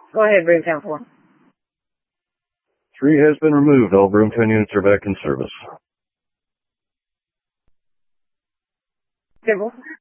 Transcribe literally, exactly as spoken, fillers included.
Go ahead, Broomtown four. Three has been removed. All Broomtown units are back in service. Civil.